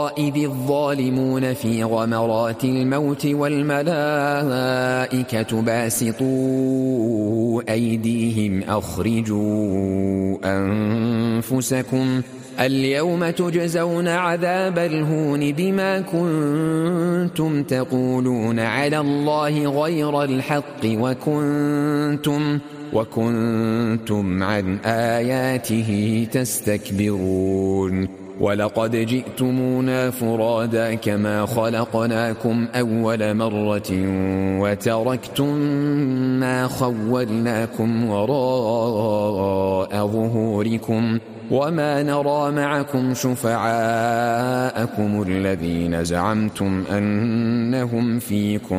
إذ الظالمون في غمرات الموت والملائكة باسطوا أيديهم أخرجوا أنفسكم اليوم تجزون عذاب الهون بما كنتم تقولون على الله غير الحق وكنتم عن آياته تستكبرون ولقد جئتمونا فرادا كما خلقناكم أول مرة وتركتم ما خولناكم وراء ظهوركم وما نرى معكم شفعاءكم الذين زعمتم أنهم فيكم